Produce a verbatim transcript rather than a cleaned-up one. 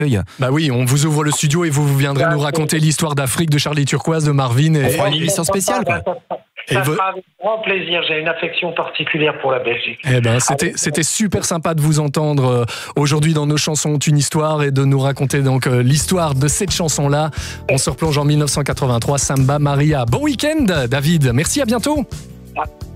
Bah oui, on vous ouvre le studio et vous, vous viendrez nous raconter l'histoire d'Afrique de Charlie Turquoise, de Marvin. Et... On fera une émission spéciale, quoi. Ça Et vo- sera avec grand plaisir. J'ai une affection particulière pour la Belgique. Eh ben, c'était, c'était super sympa de vous entendre euh, aujourd'hui dans Nos chansons ont une histoire et de nous raconter donc euh, l'histoire de cette chanson-là. On se replonge en mille neuf cent quatre-vingt-trois, Samba Maria. Bon week-end, David. Merci, à bientôt. Ah.